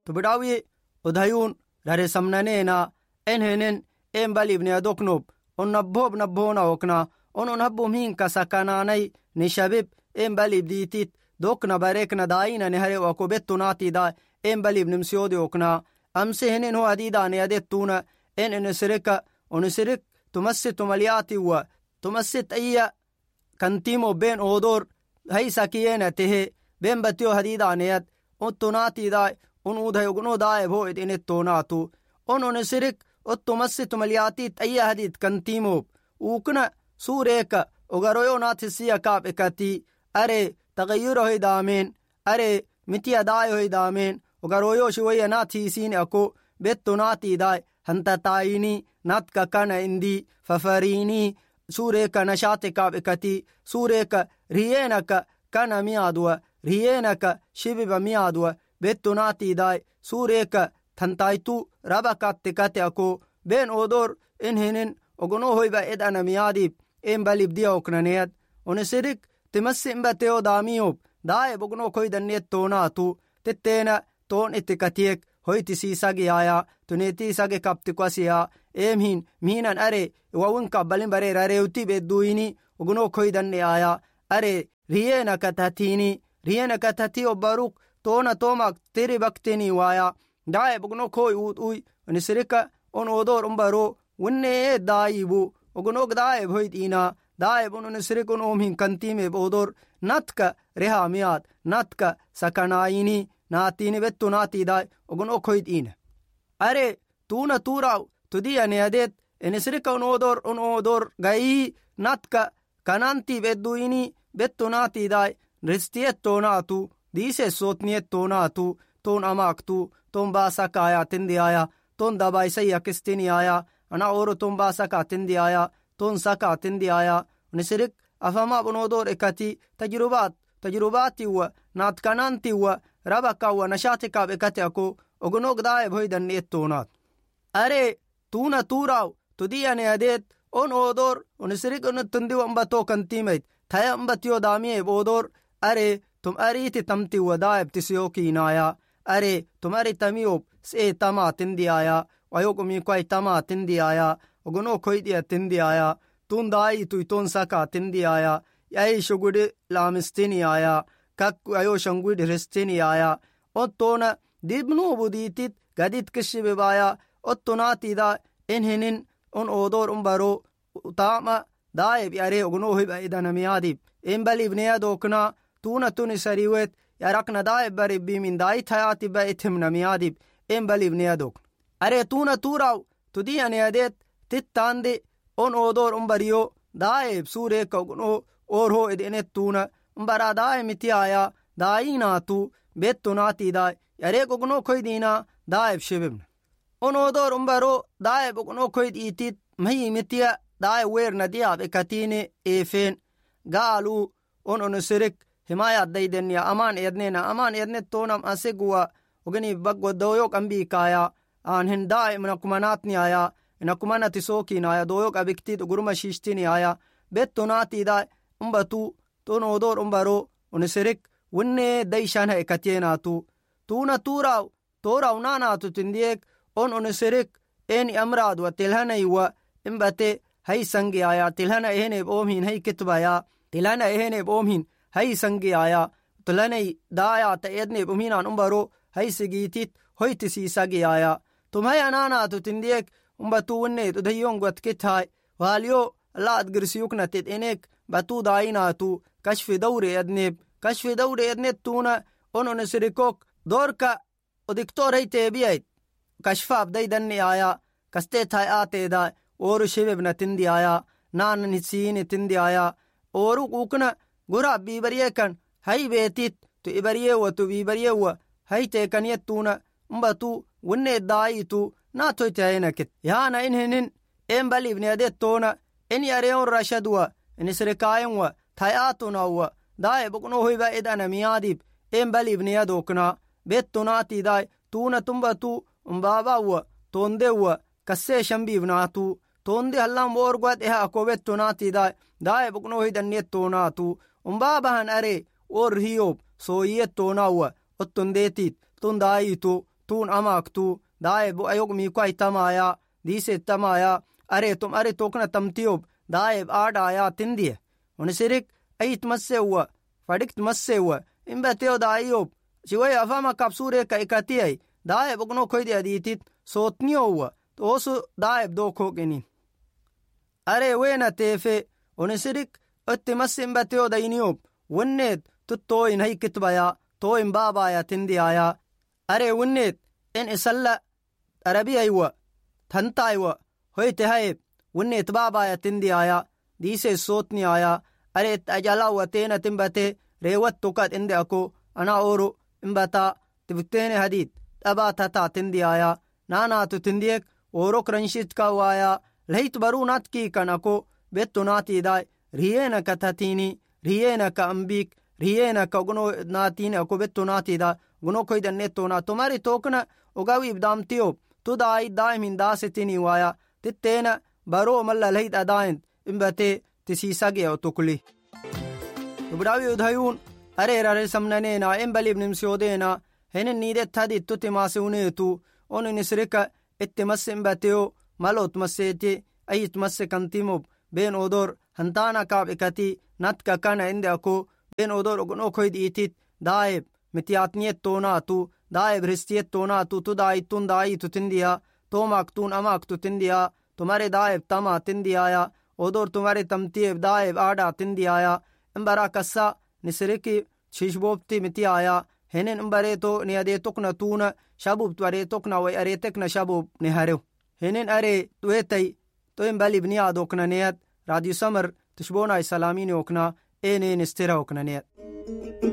tubdawi udhayun rare samnanena enhenen balibne adoknob on nabona okna on habum hinka sakananay nishabib balib ditit dokna barekna daina ne hare wa kobettunati da balib nimsiodi okna amse henen ho adida ne adettuna sereka on serek tumassit maliyati wa tumassit ayya kantimo ben odor hay sakiyena tehe ben batio hadida ne ottunati da on udhay ogno dae bo edenet tonatu on serek ottumassit maliyati ayya hadid kantimo ukna sureka ogaroyo nathisiya kaap ekati are tagayyuro hidamen are mitiya dayo hidamen ogaroyo shiwaya nathisine ako bettonati dai hantatayini natka kana indi fafarini sureka nashate kaap ekati sureka riyenaka kana miadwa riyenaka shibiba miadwa bettonati dai sureka tantaitu rabakatte kate ako ben odor enhenen ogono hoyba edana miadib balib dia oknaneyad onesirik timassim bateo damiyub dae bogno koydannet tonatu tettena ton etikatiek hoyti sisagi aya tuneti sage kapti kwasiya emhin minan are wawunka balin bare rareuti beduini ogno koydanne aya are riyena katati obaruk tona tomak teri bakteni waya dae bogno koy uy onesirika on odor umbaro wunne daibu ogno dae hoytina dae bonon sirikon omhin kantime bodor natka reha miat natka sakanaini natini bettunati dae ogno koytina are tuna turaw tudiyane adet enesirika on odor gai natka kananti bedduini bettunati dae restiet tonatu dise sotniet tonatu ton amaktu ton basakaya tendiaya ton dabaisaya kestiniaya ana oro ton basaka tendiaya ton saka tendiaya nesirik afama bonodor ekati tajrubati wa natkananti wa rabaka wa nashatika ekati ako ognog dae boydan nettonat are tuna turaw tudiyane adet on odor onesirik on tundi wambato kantimait thaya ambatio damie bodor are tum ariti tamti wa dae btisyo kinaya are tumari tamiop se tama tendiaya wayokomi kwai tama tendiaya ogono koidia tendiaya tundai tuiton saka tendiaya yai shugude lamistiniaya kak ayo shangude restiniaya ottona dibnu buditit gadit kishibaya ottonati da enhenin on odor umbaro tama dae biare ogono hoiba idanamiadi embalibneya dokna tuna tuni sariwet yarakna dae bari bimin dai thayati ba ethemnamiadi embalibneya dok are tuna turaw tudiyane adet tittande on odor umbariyo dae sure kogno orho edenet tuna umbara dae mitiaya dainatu bettonati dae yare kogno koydina dae shebem on odor umbaro dae kogno koyditit mahi mitia dae werna dia bekatine efen galu on serek himaya daidenya aman ednet tonam asegwa ogani baggo doyok ambikaya an hendae mnakumanatni aya inakumanati sokinaya doyok abiktit guruma shishtini aya bettonati da umbatu ton odor umbaro onesirik wunne daishana ekatienatu tuna toraw nanatu tindiek on onesirik eni amrad wa tilhanay wa imbate hay sangi aya tilhana ehne bomhin hay kitbaya tilhana ehne bomhin hay sangi aya tilhanay daaya ta edne bomhinan umbaro hay sigitit hoytisi sagi aya tumhay ananatu tindiek umbatu wunne tudayongwat kithay walyo laad girsiyuknatit enek batu dainatu kashfi dawri edneb tuna on onesirikok dorka odiktor hay tebiyait kashfaab daydanni aya kastet hay aateda oru shebebna tindi aya naanan hisiini tindi aya oru ukna gura bibariyekan hay betit tu ibariyewa tu bibariyewa hay tekaniyet tuna umbatu wunne daitu natoytayenakit yana inhenin embalibni adet tona en yareon rashadwa enisrekayenwa thayatunawa dae bokno hoyba edana miadib embalibni adokna bettonati dae tuna tumbatu umbabawa tondewa kasse shambivnatu tonde hallam borgwat eha akobettonati dae bokno hoydannet tonatu umbabahan are or hiyob soyet tonawa ottondetit tondaitu tuun amaaktu daayeb ayog miikwai tamaya diise tamaya areetum are tokna tamtiyob daayeb aadaya tindiye unisirik ayit massewa fadikt massewa imbateo daayob siway afama kapsure ka ikatiyay daayeb ogno koydi adiitit sootniyowa toosu daayeb dookoginin are weena teefe unisirik otti masse imbateo dayniyob wonneed tuttooyin haykitbaya tooyin baabaya tindiyaya are wonneed in isalla arabiyaywa tantaywa hoyte hayeb wonneed baabaya tindiyaya diise sootniyaya areet ajalawa teena timbate reewat tukad inde ako ana oru imbata tibteene hadid dhaba tata tindiyaya naanaatu tindiyek orok ranshit kawaya lehit barunatki kanako bettunatiday riyeena katatini riyeena ka ambik riyeena ka gono naatini ako bettunatida gono koydanetona tomari tokna ogawi ibdamtiyo tudai daimin dasetini waya titteena baro malla lehit adain imbate tisisage otukli ubdawi udhayun are samnaneena embalibnimsiyodeena henen niidet hadid tutimasiuneetu onunisrika ittimasse imbateo malot masseeti ayit masse kantimob ben odor hantana kaab ikati natka kana inde ako ben odor ogono koyd itit daayeb mitiyatniyet tonaatu daayeb ristiyet tonaatu tudaayitun daayitu tindiya tomaktun amaktu tindiya tumare daayeb tama tindiyaya odor tumare tamtiyeb daayeb aada tindiyaya imbara kassa nisriki shishbobti mitiyaya henen imbareto niyade tokna tuna shabub tware tokna way aretekna shabub niharew henen are tuetay to imbalibniya dokna niyat radio samar tishbona islaamini okna enen istira okna niyat